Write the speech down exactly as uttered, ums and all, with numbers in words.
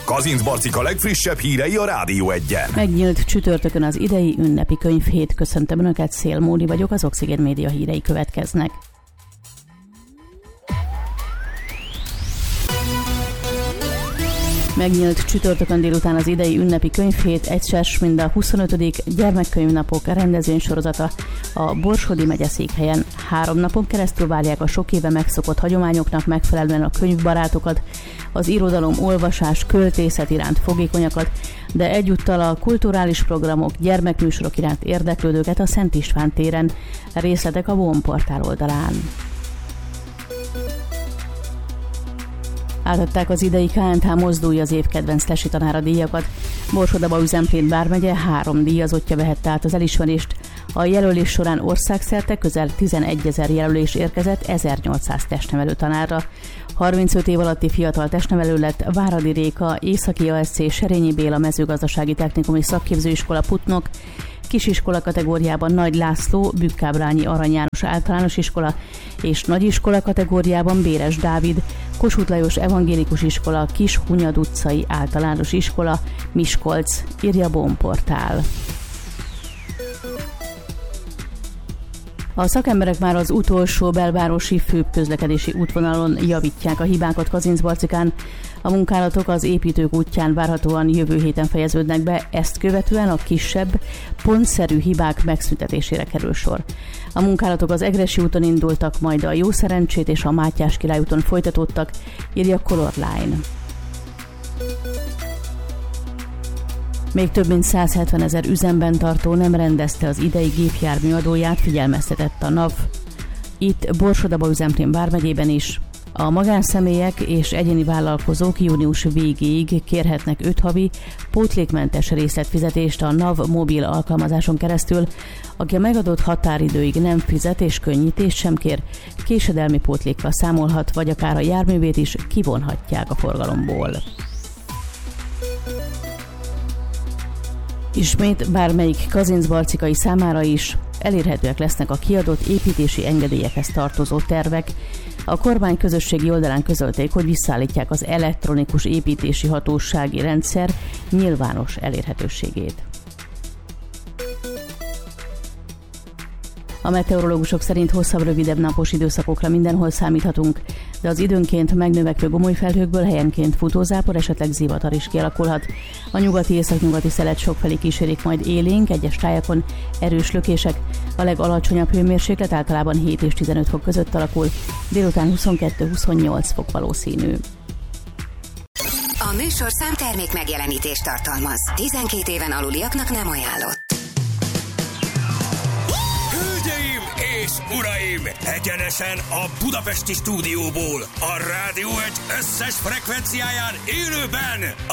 Kazinc Barcika legfrissebb hírei a Rádió Egyen. Megnyílt csütörtökön az idei ünnepi könyvhét. Köszöntöm Önöket, Szél Móni vagyok, az Oxigén Média hírei következnek. Megnyílt csütörtökön délután az idei ünnepi könyvhét, egyszer mind a huszonötödik gyermekkönyvnapok rendezvénysorozata a Borsodi megyeszékhelyen. Három napon keresztül várják a sok éve megszokott hagyományoknak megfelelően a könyvbarátokat, az irodalom, olvasás, költészet iránt fogékonyakat, de egyúttal a kulturális programok, gyermekműsorok iránt érdeklődőket a Szent István téren. Részletek a Von portál oldalán. Átadták az idei ká en há Mozdulj az év kedvenc tesi tanára díjakat. Borsod-Abaúj-Zemplén vármegye három díjazottja vehette át az elismerést. A jelölés során országszerte közel tizenegyezer jelölés érkezett ezernyolcszáz testnevelő tanárra. harmincöt év alatti fiatal testnevelő lett Váradi Réka, Északi á es cé, Serényi Béla mezőgazdasági technikumi szakképzőiskola Putnok, kisiskola kategóriában Nagy László, Bükkábrányi Arany János általános iskola, és nagyiskola kategóriában Béres Dávid, Kossuth Lajos evangélikus iskola, Kishunyad utcai általános iskola, Miskolc, írja a Von portál. A szakemberek már az utolsó belvárosi főbb közlekedési útvonalon javítják a hibákat Kazincbarcikán. A munkálatok az építők útján várhatóan jövő héten fejeződnek be, ezt követően a kisebb, pontszerű hibák megszüntetésére kerül sor. A munkálatok az Egressy úton indultak, majd a Jó Szerencsét és a Mátyás Király úton folytatódtak, írja Color Line. Még több mint százhetvenezer üzemben tartó nem rendezte az idei gépjármű adóját, figyelmeztetett a NAV. Itt Borsod-Abaúj-Zemplén vármegyében is. A magánszemélyek és egyéni vállalkozók június végéig kérhetnek öt havi pótlékmentes részletfizetést a NAV mobil alkalmazáson keresztül. Aki a megadott határidőig nem fizet és könnyítést sem kér, késedelmi pótlékkal számolhat, vagy akár a járművét is kivonhatják a forgalomból. Ismét bármelyik kazincbarcikai számára is elérhetőek lesznek a kiadott építési engedélyekhez tartozó tervek. A kormány közösségi oldalán közölték, hogy visszaállítják az elektronikus építési hatósági rendszer nyilvános elérhetőségét. A meteorológusok szerint hosszabb, rövidebb napos időszakokra mindenhol számíthatunk, de az időnként megnövekvő gomoly felhőkből helyenként futózápor, esetleg zivatar is kialakulhat. A nyugati északnyugati szelet sokfelé kísérik majd élénk, egyes tájakon erős lökések. A legalacsonyabb hőmérséklet általában hét és tizenöt fok között alakul, délután huszonkettő-huszonnyolc fok valószínű. A műsorszám termék megjelenítést tartalmaz. tizenkét éven aluliaknak nem ajánlott. Hölgyeim és uraim! Egyenesen a budapesti stúdióból, a Rádió Egy összes frekvenciáján élőben